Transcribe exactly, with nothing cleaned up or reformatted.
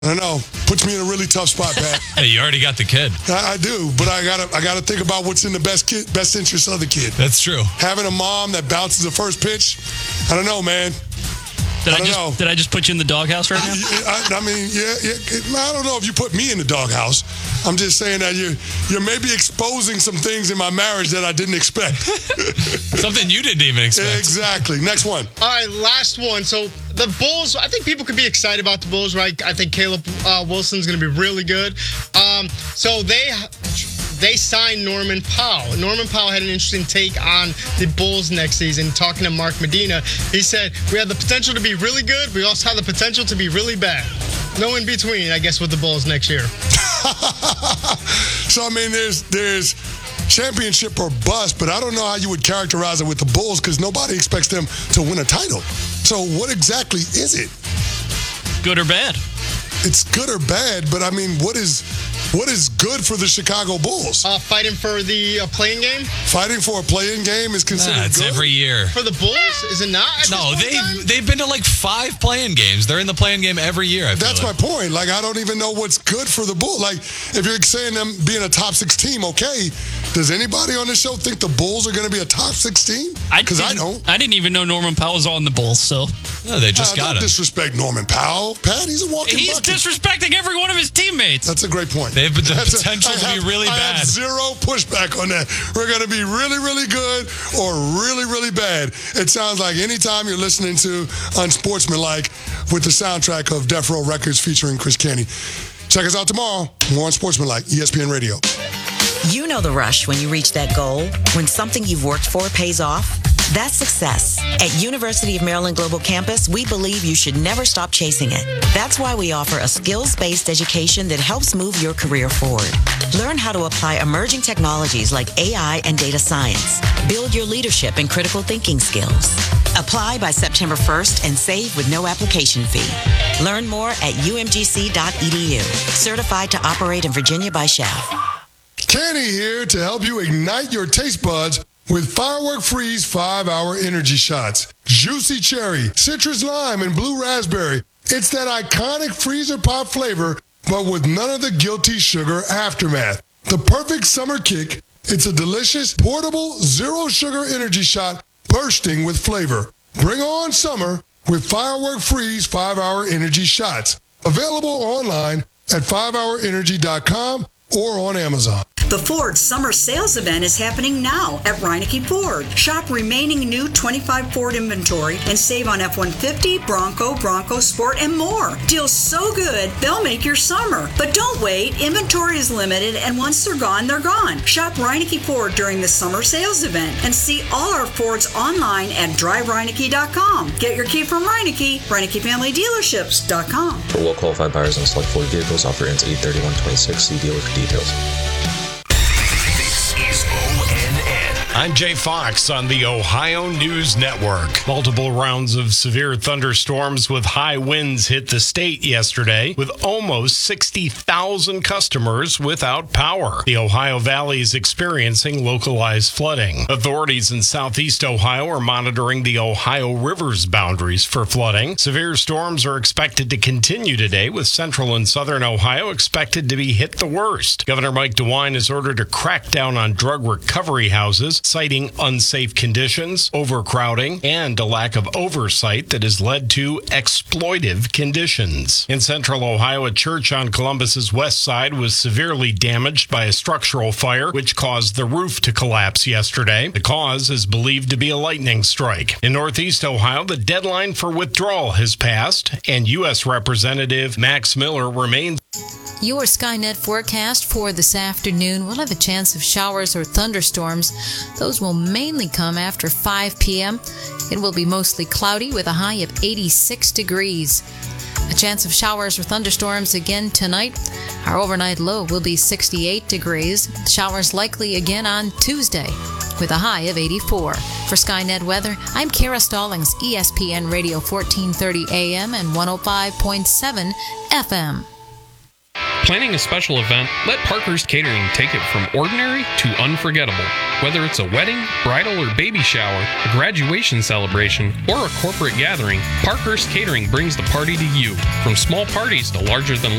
I know. Puts me in a really tough spot, Pat. Hey, you already got the kid. I, I do, but I gotta I gotta think about what's in the best kid, best interest of the kid. That's true. Having a mom that bounces the first pitch, I don't know, man. Did I, I don't just know. did I just put you in the doghouse right now? I, I mean, yeah, yeah, I don't know if you put me in the doghouse. I'm just saying that you're you're maybe exposing some things in my marriage that I didn't expect. Something you didn't even expect. Exactly. Next one. All right, last one. So the Bulls, I think people could be excited about the Bulls, right? I think Caleb uh, Wilson's going to be really good. Um, so they they signed Norman Powell. Norman Powell had an interesting take on the Bulls next season. Talking to Mark Medina, he said, we have the potential to be really good. We also have the potential to be really bad. No in between, I guess, with the Bulls next year. So, I mean, there's there's championship or bust, but I don't know how you would characterize it with the Bulls because nobody expects them to win a title. So what exactly is it? Good or bad? It's good or bad, but I mean, what is what is good for the Chicago Bulls? Uh, fighting for the uh, playing game? Fighting for a playing game is considered Nah, it's good? every year. For the Bulls? Is it not? at No, this point in time? they've, they've been to like five playing games. They're in the playing game every year, I feel That's my like. point. Like, I don't even know what's good for the Bulls. Like, if you're saying them being a top six team, okay, does anybody on this show think the Bulls are going to be a top six team? Because I, didn't- don't. I didn't even know Norman Powell was on the Bulls, so. No, they just Uh, got don't him. disrespect Norman Powell. Pat, he's a walking He's bucket. disrespecting every one of his teammates. That's a great point. They have the That's a- potential I to be have- really I bad. have zero pushback on that. We're going to be really, really good or really, really bad. It sounds like anytime you're listening to Unsportsmanlike with the soundtrack of Death Row Records featuring Chris Canty. Check us out tomorrow. More on Sportsmanlike, E S P N Radio. You know the rush when you reach that goal, when something you've worked for pays off. That's success. At University of Maryland Global Campus, we believe you should never stop chasing it. That's why we offer a skills-based education that helps move your career forward. Learn how to apply emerging technologies like A I and data science. Build your leadership and critical thinking skills. Apply by September first and save with no application fee. Learn more at u m g c dot e d u. Certified to operate in Virginia by S H A F. Kenny here to help you ignite your taste buds with Firework Freeze five-hour energy shots. Juicy cherry, citrus lime, and blue raspberry. It's that iconic freezer pop flavor, but with none of the guilty sugar aftermath. The perfect summer kick. It's a delicious, portable, zero-sugar energy shot bursting with flavor. Bring on summer with Firework Freeze five-hour energy shots. Available online at five hour energy dot com or on Amazon. The Ford Summer Sales Event is happening now at Reineke Ford. Shop remaining new twenty-five Ford inventory and save on F one fifty, Bronco, Bronco Sport, and more. Deals so good, they'll make your summer. But don't wait. Inventory is limited, and once they're gone, they're gone. Shop Reineke Ford during the Summer Sales Event and see all our Fords online at drive reineke dot com. Get your key from Reineke, Reineke Family Dealerships dot com. For well-qualified buyers on select Ford vehicles, offer ends eight thirty-one twenty-six. See dealer for details. This is O N N. I'm Jay Fox on the Ohio News Network. Multiple rounds of severe thunderstorms with high winds hit the state yesterday, with almost sixty thousand customers without power. The Ohio Valley is experiencing localized flooding. Authorities in southeast Ohio are monitoring the Ohio River's boundaries for flooding. Severe storms are expected to continue today, with central and southern Ohio expected to be hit the worst. Governor Mike DeWine has ordered a crackdown on drug recovery houses, citing unsafe conditions, overcrowding, and a lack of oversight that has led to exploitive conditions. In central Ohio, a church on Columbus's west side was severely damaged by a structural fire, which caused the roof to collapse yesterday. The cause is believed to be a lightning strike. In northeast Ohio, the deadline for withdrawal has passed, and U S Representative Max Miller remains. Your Skynet forecast for this afternoon will have a chance of showers or thunderstorms. Those will mainly come after five p.m. It will be mostly cloudy with a high of eighty-six degrees. A chance of showers or thunderstorms again tonight. Our overnight low will be sixty-eight degrees. Showers likely again on Tuesday with a high of eighty-four. For Skynet Weather, I'm Kara Stallings, E S P N Radio fourteen thirty A M and one oh five point seven F M. Planning a special event? Let Parkhurst Catering take it from ordinary to unforgettable. Whether it's a wedding, bridal or baby shower, a graduation celebration, or a corporate gathering, Parkhurst Catering brings the party to you. From small parties to larger than